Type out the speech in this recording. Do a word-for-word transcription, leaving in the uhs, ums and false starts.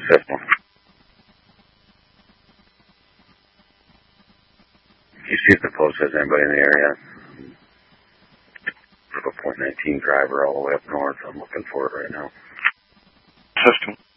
System. You see if the post has anybody in the area. For a point nineteen driver all the way up north. I'm looking for it right now. System.